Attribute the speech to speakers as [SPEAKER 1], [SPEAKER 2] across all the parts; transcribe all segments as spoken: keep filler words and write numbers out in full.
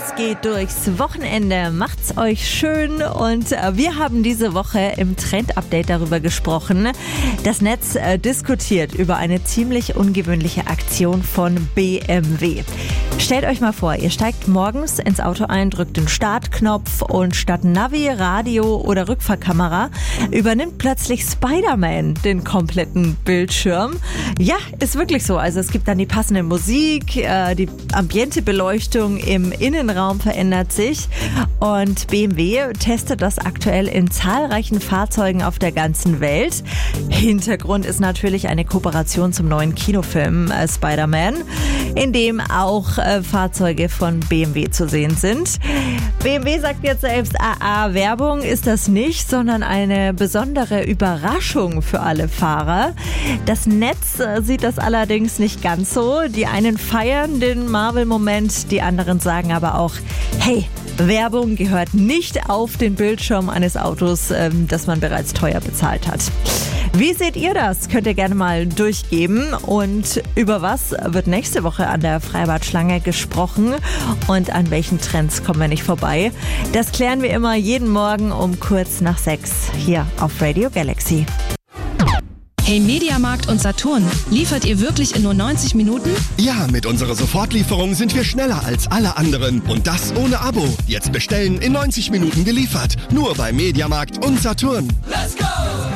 [SPEAKER 1] Es geht durchs Wochenende. Macht's euch schön. Und wir haben diese Woche im Trend-Update darüber gesprochen. Das Netz äh, diskutiert über eine ziemlich ungewöhnliche Aktion von B M W. Stellt euch mal vor, ihr steigt morgens ins Auto ein, drückt den Startknopf und statt Navi, Radio oder Rückfahrkamera übernimmt plötzlich Spider-Man den kompletten Bildschirm. Ja, ist wirklich so. Also es gibt dann die passende Musik, äh, die Ambientebeleuchtung im Innenraum verändert sich und B M W testet das aktuell in zahlreichen Fahrzeugen auf der ganzen Welt. Hintergrund ist natürlich eine Kooperation zum neuen Kinofilm äh, Spider-Man, in dem auch äh, Fahrzeuge von B M W zu sehen sind. B M W sagt jetzt selbst, ah, ah, Werbung ist das nicht, sondern eine besondere Überraschung für alle Fahrer. Das Netz äh, sieht das allerdings nicht ganz so. Die einen feiern den Marvel-Moment, die anderen sagen aber auch, hey, Werbung gehört nicht auf den Bildschirm eines Autos, ähm, das man bereits teuer bezahlt hat. Wie seht ihr das? Könnt ihr gerne mal durchgeben. Und über was wird nächste Woche an der Freibad-Schlange gesprochen? Und an welchen Trends kommen wir nicht vorbei? Das klären wir immer jeden Morgen um kurz nach sechs hier auf Radio Galaxy.
[SPEAKER 2] Hey Mediamarkt und Saturn, liefert ihr wirklich in nur neunzig Minuten?
[SPEAKER 3] Ja, mit unserer Sofortlieferung sind wir schneller als alle anderen. Und das ohne Abo. Jetzt bestellen, in neunzig Minuten geliefert. Nur bei Mediamarkt und Saturn.
[SPEAKER 4] Let's go!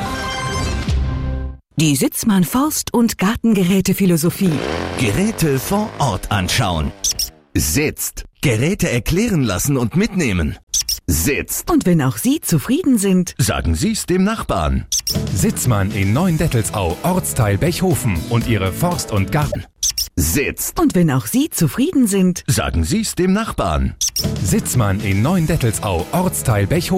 [SPEAKER 5] Die Sitzmann Forst- und Gartengeräte-Philosophie.
[SPEAKER 6] Geräte vor Ort anschauen. Sitzt. Geräte erklären lassen und mitnehmen. Sitzt.
[SPEAKER 5] Und wenn auch Sie zufrieden sind,
[SPEAKER 6] sagen Sie's dem Nachbarn.
[SPEAKER 7] Sitzmann in Neuendettelsau, Ortsteil Bechhofen und ihre Forst und Garten.
[SPEAKER 6] Sitzt.
[SPEAKER 5] Und wenn auch Sie zufrieden sind,
[SPEAKER 6] sagen Sie's dem Nachbarn.
[SPEAKER 7] Sitzmann in Neuendettelsau, Ortsteil Bechhofen.